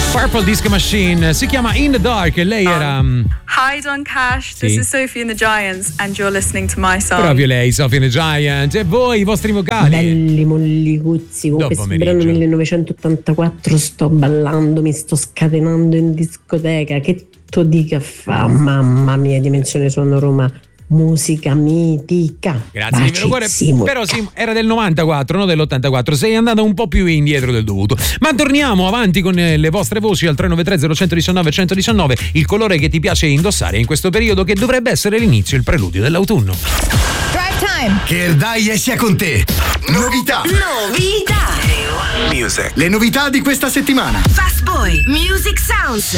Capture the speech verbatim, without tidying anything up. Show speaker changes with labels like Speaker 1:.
Speaker 1: Purple Disco Machine, si chiama In the Dark e lei era... Um,
Speaker 2: Hi Don Cash, this
Speaker 1: sì.
Speaker 2: is Sophie and the Giants and you're listening to my song.
Speaker 1: Proprio lei, Sophie and the Giants. E voi, i vostri vocali?
Speaker 3: Belli mollicuzzi, con questo brano millenovecentottantaquattro sto ballando, mi sto scatenando in discoteca, che to dica fa, mamma mia, dimensione suono Roma. Musica mitica.
Speaker 1: Grazie di cuore. Però sì, era del novantaquattro, non dell'ottantaquattro. Sei andata un po' più indietro del dovuto. Ma torniamo avanti con le vostre voci al tre nove tre zero uno uno uno uno uno. Il colore che ti piace indossare in questo periodo che dovrebbe essere l'inizio, il preludio dell'autunno.
Speaker 4: Drive Time.
Speaker 5: Che il dai sia con te. Novità.
Speaker 4: Novità.
Speaker 5: Music. Le novità di questa settimana.
Speaker 4: Fast Boy. Music Sounds.